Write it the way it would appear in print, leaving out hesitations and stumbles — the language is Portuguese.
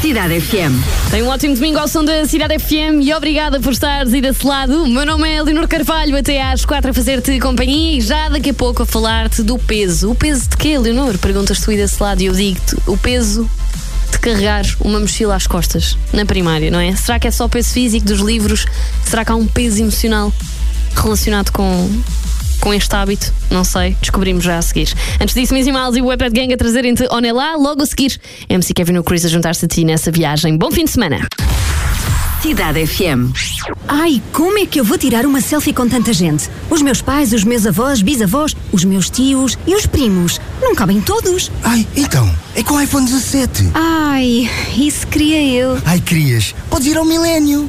Cidade FM. Tem um ótimo domingo ao som da Cidade FM e obrigada por estares aí desse lado. O meu nome é Leonor Carvalho, até às 4 a fazer-te companhia e já daqui a pouco a falar-te do peso. O peso de quê, Leonor? Perguntas tu aí desse lado e eu digo-te, o peso de carregar uma mochila às costas, na primária, não é? Será que é só o peso físico dos livros? Será que há um peso emocional relacionado com este hábito? Não sei, descobrimos já a seguir. Antes disso, Missy Miles e o Webhead Gang a trazerem-te Onelá. Logo a seguir, MC Kevin e Chris a juntar-se a ti nessa viagem. Bom fim de semana. Cidade FM. Ai, como é que eu vou tirar uma selfie com tanta gente? Os meus pais, os meus avós, bisavós, os meus tios e os primos. Não cabem todos. Ai, então, é com o iPhone 17. Ai, isso queria eu. Ai, querias? Podes ir ao Milénio.